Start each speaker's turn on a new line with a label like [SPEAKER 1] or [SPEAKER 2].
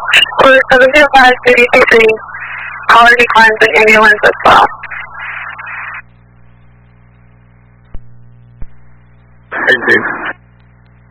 [SPEAKER 1] For Columbia Pass, duty-free, hourly climbs and ambulance as well.
[SPEAKER 2] Thank you.